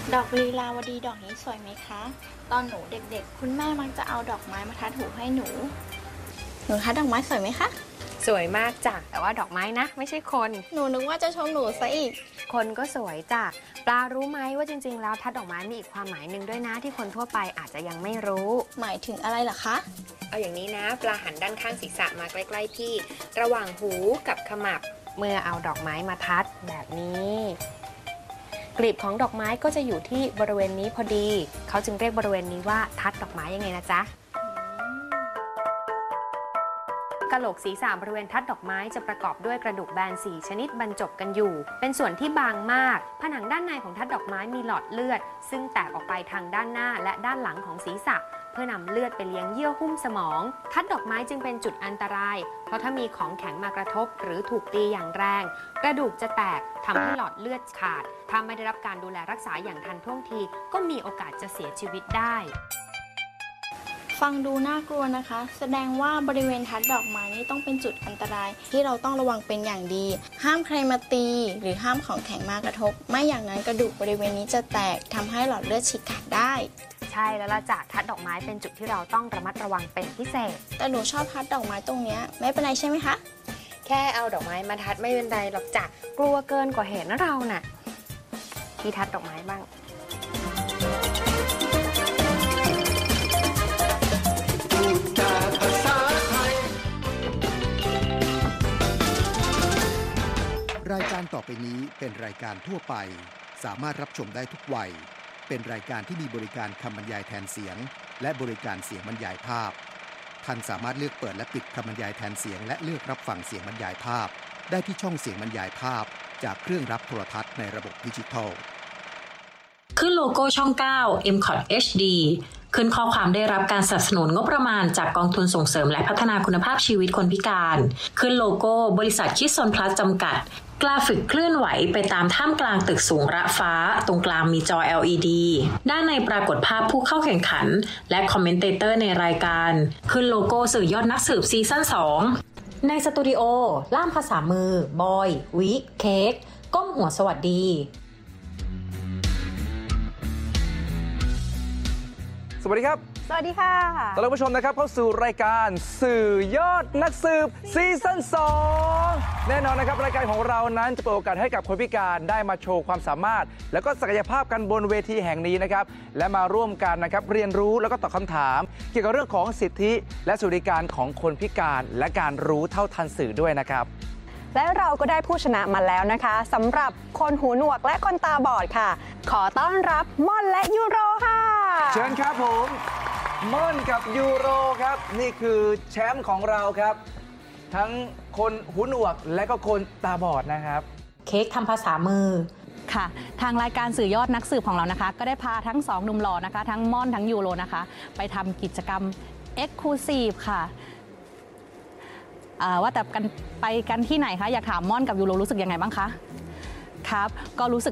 ดอกลีลาวดีดอกนี้สวยไหมคะตอนหนูเด็กๆคุณแม่มักจะเอาดอกไม้มาทัดหูให้หนูทัดดอกไม้สวยไหมคะสวยมากจ้ะแต่ว่าดอกไม้นะไม่ใช่คนหนูนึกว่าจะชมหนูซะอีกคนก็สวยจ้ะปลารู้ไหมว่าจริงๆแล้วทัดดอกไม้มีอีกความหมายหนึ่งด้วยนะที่คนทั่วไปอาจจะยังไม่รู้หมายถึงอะไรล่ะคะเอาอย่างนี้นะปลาหันด้านข้างศีรษะมาใกล้ๆพี่ระหว่างหูกับขมับเมื่อเอาดอกไม้มาทัดแบบนี้กลีบของดอกไม้ก็จะอยู่ที่บริเวณนี้พอดีเขาจึงเรียกบริเวณนี้ว่าทัดดอกไม้ยังไงนะจ๊ะกะโหลกศีรษะบริเวณทัดดอกไม้จะประกอบด้วยกระดูกแบน4ชนิดบรรจบกันอยู่เป็นส่วนที่บางมากผนังด้านในของทัดดอกไม้มีหลอดเลือดซึ่งแตกออกไปทางด้านหน้าและด้านหลังของศีรษะเพื่อนำเลือดไปเลี้ยงเยื่อหุ้มสมองทัดดอกไม้จึงเป็นจุดอันตรายเพราะถ้ามีของแข็งมากระทบหรือถูกตีอย่างแรงกระดูกจะแตกทำให้หลอดเลือดขาดถ้าไม่ได้รับการดูแลรักษาอย่างทันท่วงทีก็มีโอกาสจะเสียชีวิตได้ฟังดูน่ากลัวนะคะแสดงว่าบริเวณทัดดอกไม้นี้ต้องเป็นจุดอันตรายที่เราต้องระวังเป็นอย่างดีห้ามใครมาตีหรือห้ามของแข็งมากระทบไม่อย่างนั้นกระดูกบริเวณนี้จะแตกทำให้หลอดเลือดฉีกขาดได้ใช่แล้วล่ะจ้ะทัดดอกไม้เป็นจุดที่เราต้องระมัดระวังเป็นพิเศษแต่หนูชอบทัดดอกไม้ตรงนี้ไม่เป็นไรใช่ไหมคะแค่เอาดอกไม้มาทัดไม่เป็นไรหรอกจ้ะกลัวเกินกว่าเหตุนะเราน่ะพี่ทัดดอกไม้บ้างรายการต่อไปนี้เป็นรายการทั่วไปสามารถรับชมได้ทุกวัยเป็นรายการที่มีบริการคำบรรยายแทนเสียงและบริการเสียงบรรยายภาพท่านสามารถเลือกเปิดและปิดคำบรรยายแทนเสียงและเลือกรับฟังเสียงบรรยายภาพได้ที่ช่องเสียงบรรยายภาพจากเครื่องรับโทรทัศน์ในระบบดิจิทัลขึ้นโลโก้ช่อง 9 MCOT HD ขึ้นข้อความได้รับการสนับสนุนงบประมาณจากกองทุนส่งเสริมและพัฒนาคุณภาพชีวิตคนพิการขึ้นโลโก้บริษัทคิดโซนพลัสจำกัดกราฟิกเคลื่อนไหวไปตามท่ามกลางตึกสูงระฟ้าตรงกลางมีจอ LED ด้านในปรากฏภาพผู้เข้าแข่งขันและคอมเมนเตเตอร์ในรายการขึ้นโลโก้สื่อยอดนักสืบซีซั่น 2ในสตูดิโอล่ามภาษามือบอยวิเค้กก้มหัวสวัสดีสวัสดีครับสวัสดีค่ะต้อนรับผู้ชมนะครับเข้าสู่รายการสื่อยอดนักสืบซีซั่น 2แน่นอนนะครับรายการของเรานั้นจะเปิดโอกาสให้กับคนพิการได้มาโชว์ความสามารถแล้วก็ศักยภาพกันบนเวทีแห่งนี้นะครับและมาร่วมกันนะครับเรียนรู้แล้วก็ตอบคำถามเกี่ยวกับเรื่องของสิทธิและสวัสดิการของคนพิการและการรู้เท่าทันสื่อด้วยนะครับและเราก็ได้ผู้ชนะมาแล้วนะคะสำหรับคนหูหนวกและคนตาบอดค่ะขอต้อนรับม่อนและยูโรค่ะเชิญครับผมม่อนกับยูโรครับนี่คือแชมป์ของเราครับทั้งคนหูหนวกและก็คนตาบอดนะครับเค้กทำภาษามือค่ะทางรายการสื่อยอดนักสืบของเรานะคะก็ได้พาทั้ง2หนุ่มหล่อนะคะทั้งม่อนทั้งยูโรนะคะไปทำกิจกรรม Exclusive ค่ะว่าแต่ไปกันที่ไหนคะอยากถามม่อนกับยูโรรู้สึกยังไงบ้างคะครับก็รู้สึก